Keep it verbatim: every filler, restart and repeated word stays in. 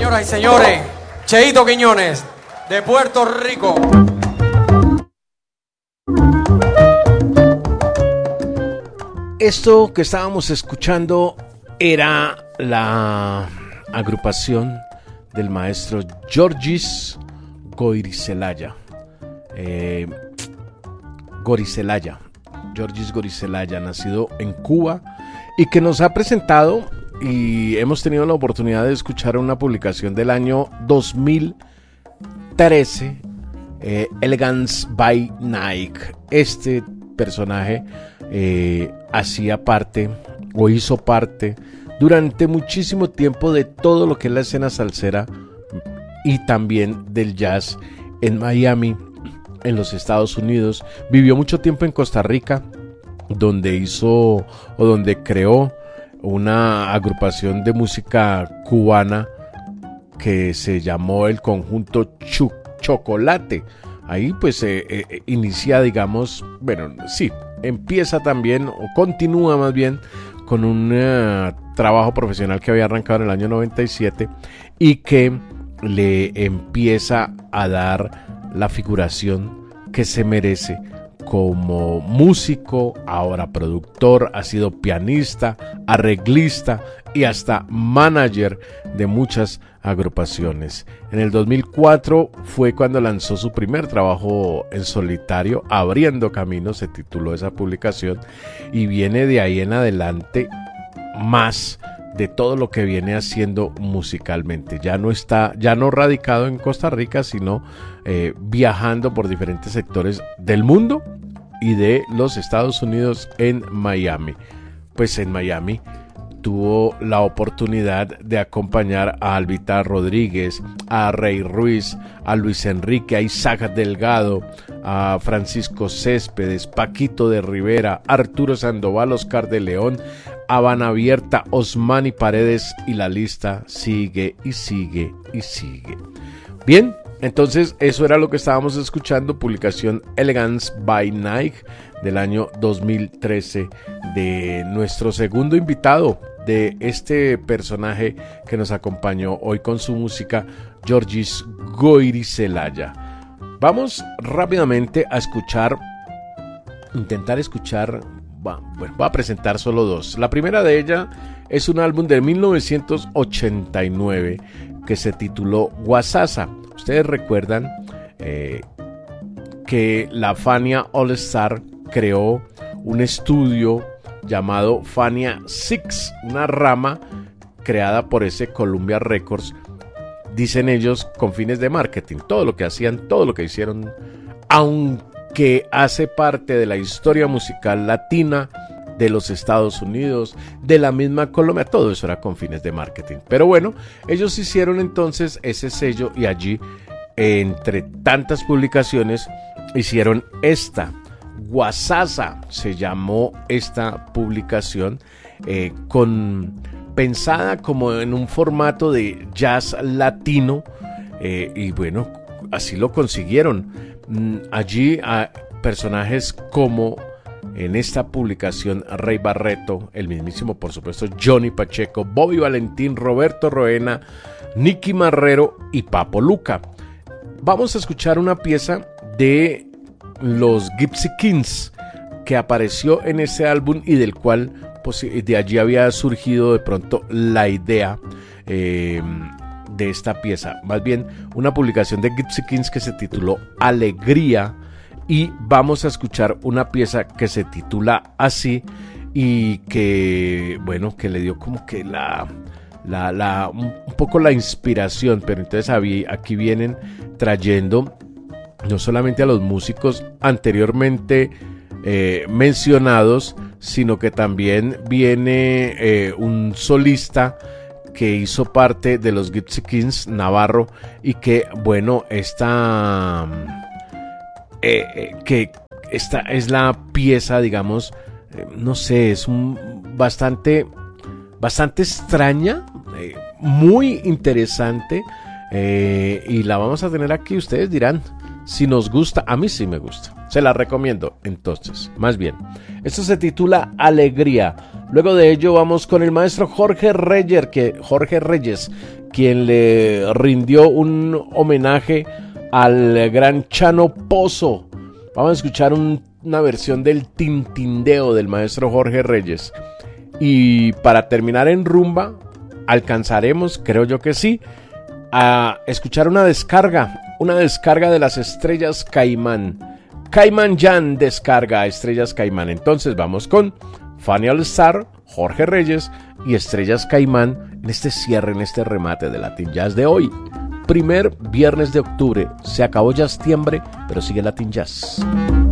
Señoras y señores, Cheito Quiñones, de Puerto Rico. Esto que estábamos escuchando era la agrupación del maestro Georgis Goirizelaya. Eh, Goirizelaya, Georgis Goirizelaya, nacido en Cuba y que nos ha presentado, y hemos tenido la oportunidad de escuchar una publicación del año dos mil trece, eh, Elegance by Nike. Este personaje eh, hacía parte o hizo parte durante muchísimo tiempo de todo lo que es la escena salsera y también del jazz en Miami, en los Estados Unidos. Vivió mucho tiempo en Costa Rica, donde hizo o donde creó una agrupación de música cubana que se llamó el conjunto Ch- Chocolate. Ahí pues eh, eh, inicia, digamos, bueno, sí, empieza también o continúa más bien con un uh, trabajo profesional que había arrancado en el año noventa y siete y que le empieza a dar la figuración que se merece como músico, ahora productor, ha sido pianista, arreglista y hasta manager de muchas agrupaciones. En el dos mil cuatro fue cuando lanzó su primer trabajo en solitario, Abriendo Camino, se tituló esa publicación, y viene de ahí en adelante más de todo lo que viene haciendo musicalmente. Ya no está, ya no radicado en Costa Rica, sino eh, viajando por diferentes sectores del mundo y de los Estados Unidos en Miami. Pues en Miami tuvo la oportunidad de acompañar a Albita Rodríguez, a Rey Ruiz, a Luis Enrique, a Isaac Delgado, a Francisco Céspedes, Paquito de Rivera, Arturo Sandoval, Oscar de León, Habana Abierta, Osmani Paredes, y la lista sigue y sigue y sigue. Bien, entonces eso era lo que estábamos escuchando, publicación Elegance by Nike del año dos mil trece, de nuestro segundo invitado, de este personaje que nos acompañó hoy con su música, Georgis Goirizelaya. Vamos rápidamente a escuchar, intentar escuchar, bueno, voy a presentar solo dos. La primera de ellas es un álbum de mil novecientos ochenta y nueve que se tituló Guasasa. Ustedes recuerdan eh, que la Fania All Star creó un estudio llamado Fania Six, una rama creada por ese Columbia Records, dicen ellos, con fines de marketing. Todo lo que hacían, todo lo que hicieron, aunque hace parte de la historia musical latina de los Estados Unidos, de la misma Colombia, todo eso era con fines de marketing. Pero bueno, ellos hicieron entonces ese sello y allí, entre tantas publicaciones, hicieron esta. Guasasa se llamó esta publicación, eh, con, pensada como en un formato de jazz latino, eh, y bueno, así lo consiguieron. Mm, allí a personajes como en esta publicación Rey Barreto, el mismísimo por supuesto Johnny Pacheco, Bobby Valentín, Roberto Roena, Nicky Marrero y Papo Luca. Vamos a escuchar una pieza de los Gypsy Kings que apareció en ese álbum y del cual pues, de allí había surgido de pronto la idea eh, de esta pieza. Más bien una publicación de Gypsy Kings que se tituló Alegría, y vamos a escuchar una pieza que se titula así y que bueno, que le dio como que la, la, la un poco la inspiración. Pero entonces aquí vienen trayendo no solamente a los músicos anteriormente eh, mencionados, sino que también viene eh, un solista que hizo parte de los Gypsy Kings, Navarro, y que bueno, esta eh, eh, que esta es la pieza, digamos, eh, no sé, es un bastante bastante extraña, eh, muy interesante, eh, y la vamos a tener aquí. Ustedes dirán si nos gusta. A mí sí me gusta. Se la recomiendo, entonces. Más bien, esto se titula Alegría. Luego de ello vamos con el maestro Jorge Reyes, que, Jorge Reyes, quien le rindió un homenaje al gran Chano Pozo. Vamos a escuchar un, una versión del Tintindeo del maestro Jorge Reyes. Y para terminar en rumba, alcanzaremos, creo yo que sí, a escuchar una descarga, una descarga de las Estrellas Caimán. Caimán Jan descarga a Estrellas Caimán. Entonces vamos con Fanny All Star, Jorge Reyes y Estrellas Caimán en este cierre, en este remate de Latin Jazz de hoy. Primer viernes de octubre. Se acabó ya septiembre, pero sigue Latin Jazz.